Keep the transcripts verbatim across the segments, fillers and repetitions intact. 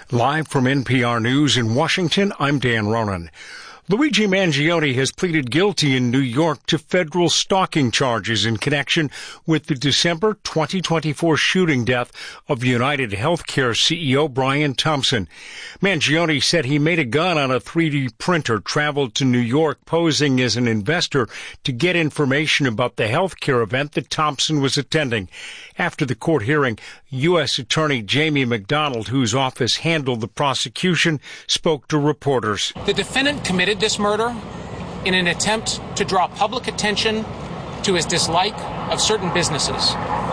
Live from N P R News in Washington, I'm Dan Ronan. Luigi Mangione has pleaded guilty in New York to federal stalking charges in connection with the December twenty twenty-four shooting death of United Healthcare C E O Brian Thompson. Mangione said he made a gun on a three D printer, traveled to New York posing as an investor to get information about the healthcare event that Thompson was attending. After the court hearing, U S Attorney Jamie McDonald, whose office handled the prosecution, spoke to reporters. The defendant committed this murder in an attempt to draw public attention to his dislike of certain businesses.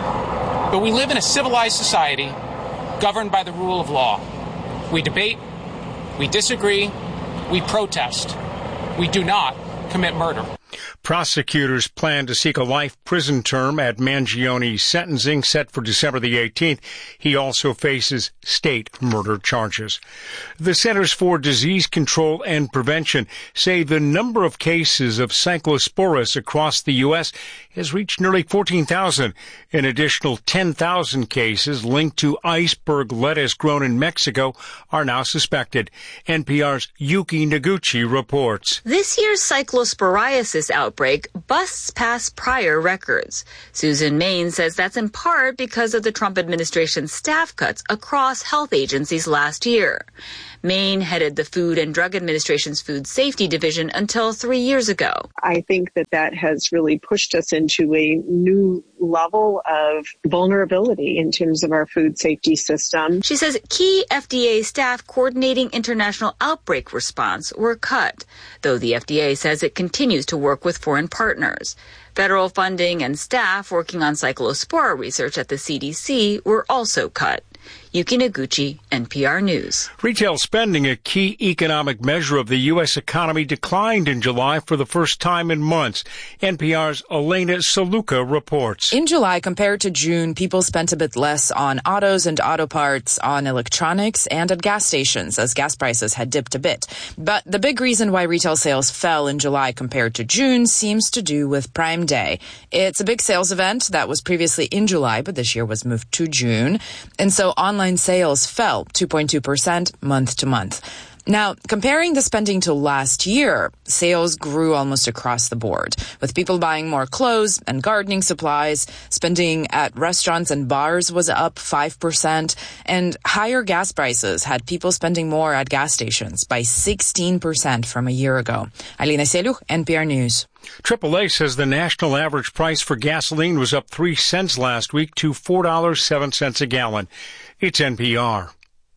But we live in a civilized society governed by the rule of law. We debate, we disagree, we protest. We do not commit murder. Prosecutors plan to seek a life prison term at Mangione's sentencing set for December the eighteenth. He also faces state murder charges. The Centers for Disease Control and Prevention say the number of cases of Cyclosporus across the U S has reached nearly fourteen thousand. An additional ten thousand cases linked to iceberg lettuce grown in Mexico are now suspected. N P R's Yuki Noguchi reports. This year's cyclosporiasis outbreak busts past prior records. Susan Main says that's in part because of the Trump administration's staff cuts across health agencies last year. Main headed the Food and Drug Administration's Food Safety Division until three years ago. I think that that has really pushed us into a new level of vulnerability in terms of our food safety system. She says key F D A staff coordinating international outbreak response were cut, though the F D A says it continues to work with foreign partners. Federal funding and staff working on cyclospora research at the C D C were also cut. Yuki Noguchi, N P R News. Retail spending, a key economic measure of the U S economy, declined in July for the first time in months. N P R's Elena Saluka reports. In July, compared to June, people spent a bit less on autos and auto parts, on electronics, and at gas stations, as gas prices had dipped a bit. But the big reason why retail sales fell in July compared to June seems to do with Prime Day. It's a big sales event that was previously in July, but this year was moved to June. And so online sales fell two point two percent month to month. Now, comparing the spending to last year, sales grew almost across the board, with people buying more clothes and gardening supplies. Spending at restaurants and bars was up five percent, and higher gas prices had people spending more at gas stations by sixteen percent from a year ago. Alina Seluch, N P R News. triple A says the national average price for gasoline was up three cents last week to four dollars and seven cents a gallon. It's N P R.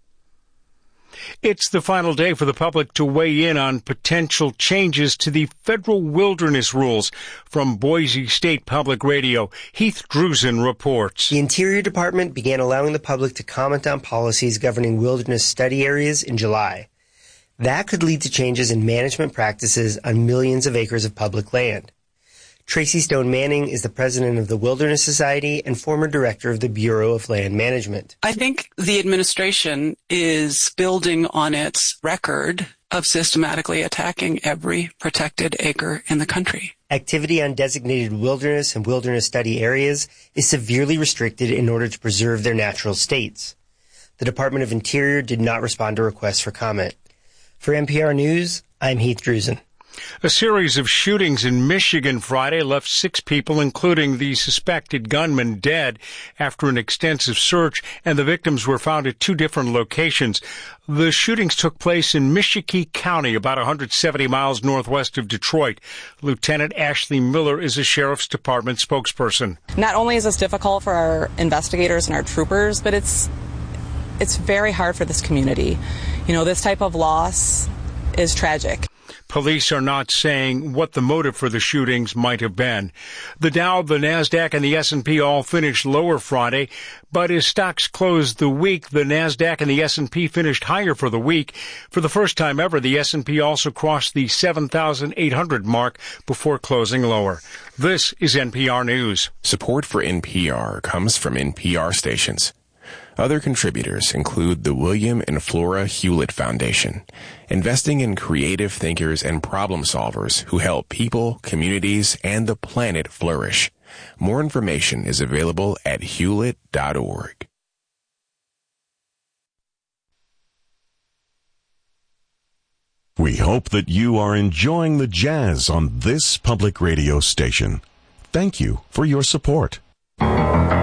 It's the final day for the public to weigh in on potential changes to the federal wilderness rules. From Boise State Public Radio, Heath Drusen reports. The Interior Department began allowing the public to comment on policies governing wilderness study areas in July. That could lead to changes in management practices on millions of acres of public land. Tracy Stone Manning is the president of the Wilderness Society and former director of the Bureau of Land Management. I think the administration is building on its record of systematically attacking every protected acre in the country. Activity on designated wilderness and wilderness study areas is severely restricted in order to preserve their natural states. The Department of Interior did not respond to requests for comment. For N P R News, I'm Heath Drusen. A series of shootings in Michigan Friday left six people, including the suspected gunman, dead after an extensive search, and the victims were found at two different locations. The shootings took place in Michigan County, about one hundred seventy miles northwest of Detroit. Lieutenant Ashley Miller is a sheriff's department spokesperson. Not only is this difficult for our investigators and our troopers, but it's it's very hard for this community. You know, this type of loss is tragic. Police are not saying what the motive for the shootings might have been. The Dow, the NASDAQ, and the S and P all finished lower Friday, but as stocks closed the week, the NASDAQ and the S and P finished higher for the week. For the first time ever, the S and P also crossed the seven thousand eight hundred mark before closing lower. This is N P R News. Support for N P R comes from N P R stations. Other contributors include the William and Flora Hewlett Foundation, investing in creative thinkers and problem solvers who help people, communities, and the planet flourish. More information is available at hewlett dot org. We hope that you are enjoying the jazz on this public radio station. Thank you for your support.